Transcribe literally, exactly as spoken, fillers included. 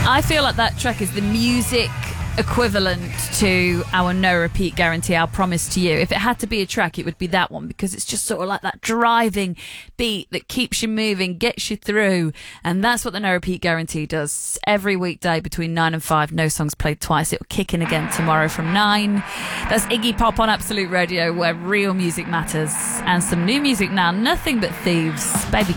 I feel like that track is the music equivalent to our no repeat guarantee, our promise to you. If it had to be a track, it would be that one, because it's just sort of like that driving beat that keeps you moving, gets you through, and that's what the no repeat guarantee does. Every weekday between nine and five, no songs played twice. It'll kick in again tomorrow from nine. That's Iggy Pop on Absolute Radio, where real music matters. And some new music now, Nothing But Thieves, Baby